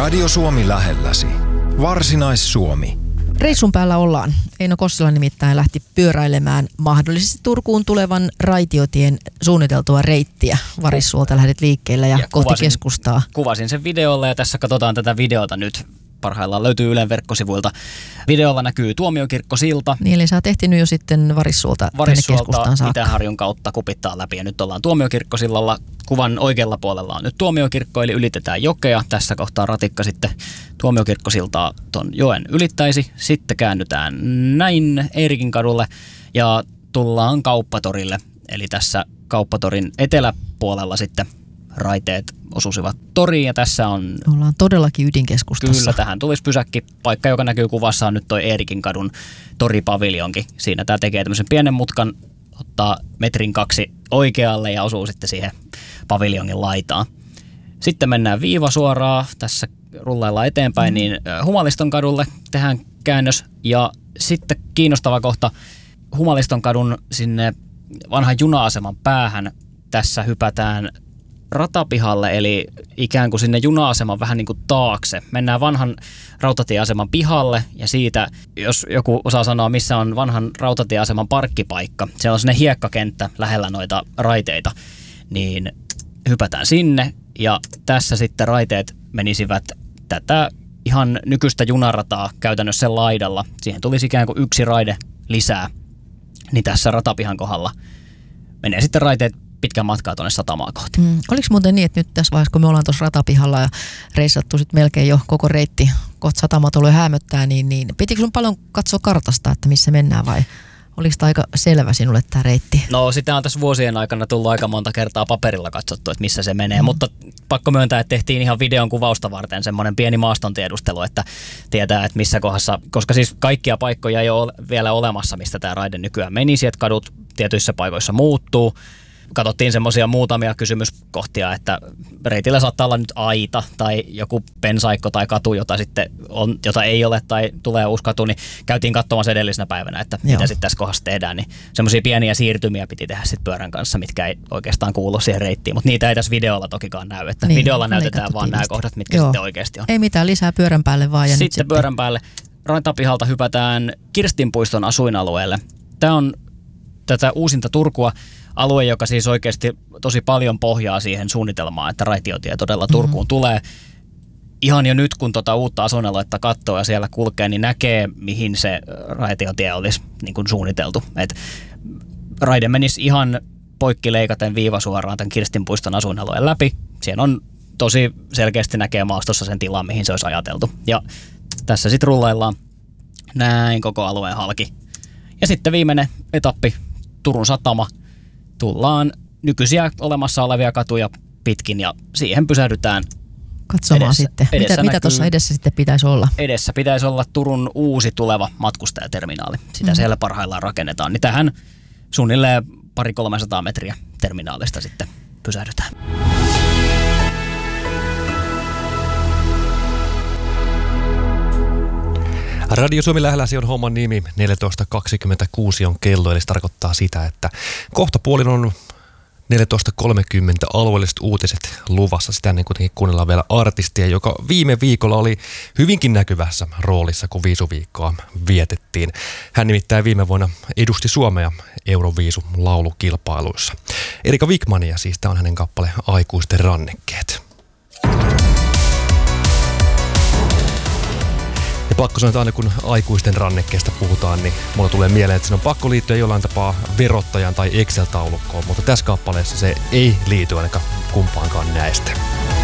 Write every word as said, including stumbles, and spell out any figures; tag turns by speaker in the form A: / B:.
A: Radio Suomi lähelläsi. Varsinais-Suomi.
B: Reissun päällä ollaan. Eino Kossila nimittäin lähti pyöräilemään mahdollisesti Turkuun tulevan raitiotien suunniteltua reittiä. Varissuolta lähdit liikkeelle ja, ja kohti kuvasin, keskustaa.
C: Kuvasin sen videolla ja tässä katsotaan tätä videota nyt. Parhaillaan löytyy Ylen verkkosivuilta. Videolla näkyy Tuomiokirkkosilta.
B: Niin, eli sä oot ehtinyt jo sitten Varissuolta tänne keskustaan saakka.
C: Itäharjun kautta kupittaa läpi ja nyt ollaan Tuomiokirkkosillalla. Kuvan oikealla puolella on nyt Tuomiokirkko, eli ylitetään jokea. Tässä kohtaa ratikka sitten Tuomiokirkkosiltaa ton joen ylittäisi. Sitten käännytään näin Eerikin kadulle ja tullaan Kauppatorille. Eli tässä Kauppatorin eteläpuolella sitten raiteet osuisivat toriin ja tässä on...
B: Ollaan todellakin ydinkeskustassa.
C: Kyllä, tähän tulisi pysäkki. Paikka, joka näkyy kuvassa, on nyt toi Eerikin kadun toripaviljonki. Siinä tämä tekee tämmöisen pienen mutkan, ottaa metrin kaksi oikealle ja osuu sitten siihen paviljongin laitaan. Sitten mennään viiva suoraan. Tässä rullaillaan eteenpäin, mm. niin Humaliston kadulle tehdään käännös. Ja sitten kiinnostava kohta Humaliston kadun sinne vanhan juna-aseman päähän. Tässä hypätään ratapihalle, eli ikään kuin sinne juna-aseman vähän niin kuin taakse. Mennään vanhan rautatieaseman pihalle ja siitä, jos joku osaa sanoa, missä on vanhan rautatieaseman parkkipaikka, se on sinne hiekkakenttä lähellä noita raiteita, niin hypätään sinne ja tässä sitten raiteet menisivät tätä ihan nykyistä junarataa käytännössä laidalla. Siihen tulisi ikään kuin yksi raide lisää, niin tässä ratapihan kohdalla menee sitten raiteet pitkän matkaa tuonne satamaa kohti.
B: Mm. Oliko muuten niin, että nyt tässä vaiheessa, kun me ollaan tuossa ratapihalla ja reissattu sitten melkein jo koko reitti kohta satamat ollut hämöttää, niin, niin pitikö sun paljon katsoa kartasta, että missä mennään vai oliko tämä aika selvä sinulle tämä reitti?
C: No sitä on tässä vuosien aikana tullut aika monta kertaa paperilla katsottu, että missä se menee, mm. mutta pakko myöntää, että tehtiin ihan videon kuvausta varten semmoinen pieni maastontiedustelu, että tietää, että missä kohdassa, koska siis kaikkia paikkoja ei ole vielä olemassa, mistä tämä raide nykyään menisi, että kadut tietyissä paikoissa muuttuu. Katsottiin semmoisia muutamia kysymyskohtia, että reitillä saattaa olla nyt aita tai joku pensaikko tai katu, jota, sitten on, jota ei ole tai tulee uusi katu, niin käytiin katsomassa edellisenä päivänä, että Joo. mitä sitten tässä kohdassa tehdään. Niin semmoisia pieniä siirtymiä piti tehdä sitten pyörän kanssa, mitkä ei oikeastaan kuulu siihen reittiin, mutta niitä ei tässä videolla tokikaan näy. Että niin, videolla näytetään vaan nämä kohdat, mitkä Joo. sitten oikeasti on.
B: Ei mitään, lisää pyörän päälle vaan. Ja
C: sitten,
B: nyt sitten
C: pyörän päälle ratapihalta hypätään Kirstinpuiston asuinalueelle. Tämä on tätä uusinta Turkua. Alue, joka siis oikeasti tosi paljon pohjaa siihen suunnitelmaan, että raitiotie todella Turkuun mm-hmm. tulee. Ihan jo nyt, kun tuota uutta asuinaluetta katsoo ja siellä kulkee, niin näkee, mihin se raitiotie olisi niin kuin suunniteltu. Et raide menisi ihan poikkileikaten viivasuoraan tämän Kirstinpuiston asuinalueen läpi. Siellä on tosi selkeästi näkee maastossa sen tilan, mihin se olisi ajateltu. Ja tässä sitten rullaillaan näin koko alueen halki. Ja sitten viimeinen etappi, Turun satama. Tullaan nykyisiä olemassa olevia katuja pitkin ja siihen pysähdytään
B: katsomaan
C: edessä,
B: sitten.
C: Edessä
B: mitä mitä tuossa edessä sitten pitäisi olla?
C: Edessä pitäisi olla Turun uusi tuleva matkustajaterminaali. Sitä mm-hmm. siellä parhaillaan rakennetaan. Niin tähän suunnilleen pari kolmesataa metriä terminaalista sitten pysähdytään.
D: Radio Suomi lähelläsi on homman nimi, neljätoista kaksikymmentäkuusi on kello, eli se tarkoittaa sitä, että kohta puolin on neljätoista kolmekymmentä alueelliset uutiset luvassa. Sitä ennen kuitenkin kuunnellaan vielä artistia, joka viime viikolla oli hyvinkin näkyvässä roolissa, kun Viisuviikkoa vietettiin. Hän nimittäin viime vuonna edusti Suomea Euroviisu laulukilpailuissa. Erika Wikmania siis, tämä on hänen kappale Aikuisten rannekkeet. Ja pakko sanoa, että aina kun aikuisten rannekkeesta puhutaan, niin mulla tulee mieleen, että se on pakko liittyä jollain tapaa verottajan tai Excel-taulukkoon, mutta tässä kappaleessa se ei liity ainakaan kumpaankaan näistä.